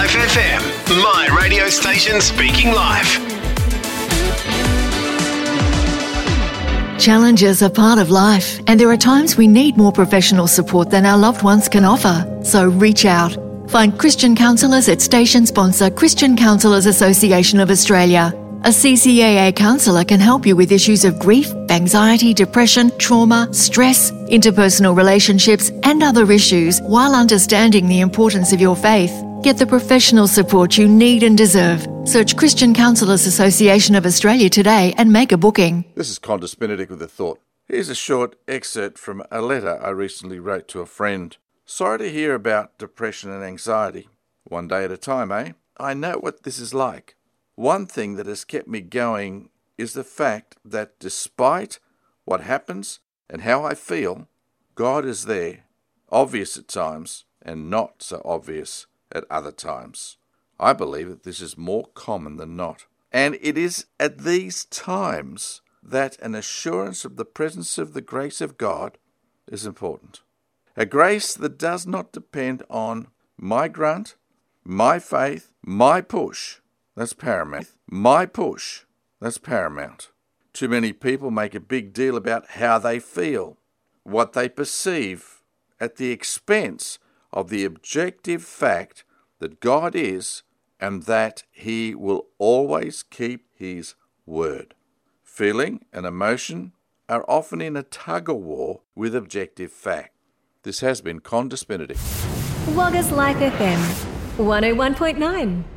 Life FM, my radio station speaking life. Challenges are part of life, and there are times we need more professional support than our loved ones can offer. So reach out. Find Christian counsellors at station sponsor Christian Counsellors Association of Australia. A CCAA counsellor can help you with issues of grief, anxiety, depression, trauma, stress, interpersonal relationships, and other issues while understanding the importance of your faith. Get the professional support you need and deserve. Search Christian Counsellors Association of Australia today and make a booking. This is Qantas Benedict with a thought. Here's a short excerpt from a letter I recently wrote to a friend. Sorry to hear about depression and anxiety. One day at a time, eh? I know what this is like. One thing that has kept me going is the fact that despite what happens and how I feel, God is there, obvious at times and not so obvious at other times. I believe that this is more common than not. And it is at these times that an assurance of the presence of the grace of God is important. A grace that does not depend on my grunt, my faith, my push. That's paramount. My push. That's paramount. Too many people make a big deal about how they feel, what they perceive, at the expense of the objective fact that God is and that He will always keep His word. Feeling and emotion are often in a tug-of-war with objective fact. This has been Qantas Benedict. Wagga's Life FM 101.9.